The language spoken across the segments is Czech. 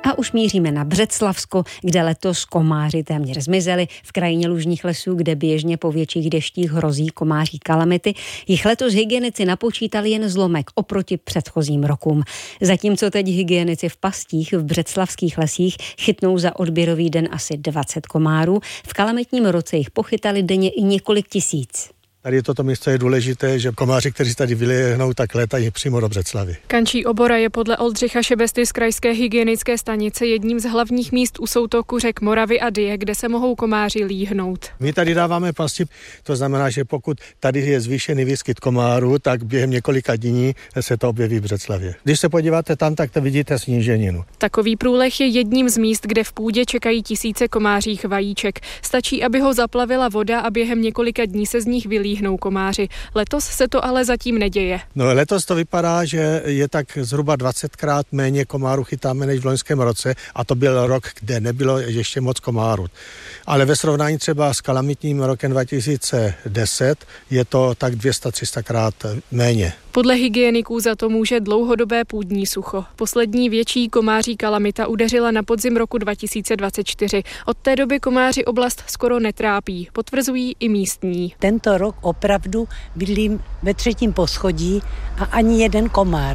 A už míříme na Břeclavsko, kde letos komáři téměř zmizeli. V krajině lužních lesů, kde běžně po větších deštích hrozí komáří kalamity, jich letos hygienici napočítali jen zlomek oproti předchozím rokům. Zatímco teď hygienici v pastích v břeclavských lesích chytnou za odběrový den asi 20 komárů, v kalamitním roce jich pochytali denně i několik tisíc. Tady toto místo je důležité, že komáři, kteří tady vylehnou, tak létají přímo do Břeclavy. Kančí obora je podle Oldřicha Šebesty z krajské hygienické stanice jedním z hlavních míst u soutoku řek Moravy a Dyje, kde se mohou komáři líhnout. My tady dáváme pasti, to znamená, že pokud tady je zvýšený výskyt komárů, tak během několika dní se to objeví v Břeclavě. Když se podíváte tam, tak to vidíte sníženinu. Takový průleh je jedním z míst, kde v půdě čekají tisíce komářích vajíček. Stačí, aby ho zaplavila voda a během několika dní se z nich vylíhnou komáři. Letos se to ale zatím neděje. No, letos to vypadá, že je tak zhruba 20krát méně komárů chytáme než v loňském roce a to byl rok, kde nebylo ještě moc komárů. Ale ve srovnání třeba s kalamitním rokem 2010 je to tak 200-300krát méně. Podle hygieniků za to může dlouhodobé půdní sucho. Poslední větší komáří kalamita udeřila na podzim roku 2024. Od té doby komáři oblast skoro netrápí, potvrzují i místní. Tento rok opravdu bydlím ve 3. poschodí a ani jeden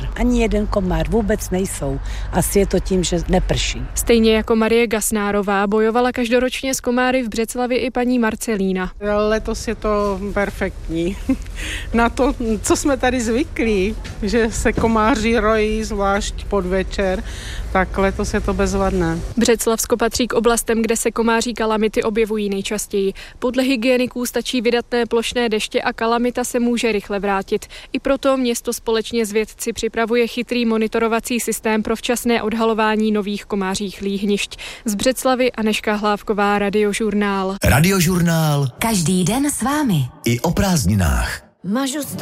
komár vůbec nejsou. Asi je to tím, že neprší. Stejně jako Marie Gasnárová bojovala každoročně s komáry v Břeclavi i paní Marcelína. Letos je to perfektní. Na to, co jsme tady zvyklí, že se komáři rojí zvlášť podvečer, tak letos je to bezvadné. Břeclavsko patří k oblastem, kde se komáří kalamity objevují nejčastěji. Podle hygieniků stačí vydatné plošné deště a kalamita se může rychle vrátit. I proto město společně s vědci připravuje chytrý monitorovací systém pro včasné odhalování nových komářích líhnišť. Z Břeclavy Anežka Hlávková, Radiožurnál. Radiožurnál. Každý den s vámi. I o prázdninách. Mažu